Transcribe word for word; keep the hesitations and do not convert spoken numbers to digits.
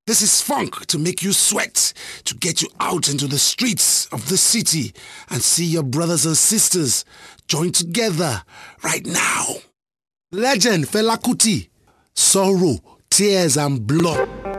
This is funk to make you sweat, to get you out into the streets of the city and see your brothers and sisters join together right now. Legend Fela Kuti, Sorrow, Tears and Blood.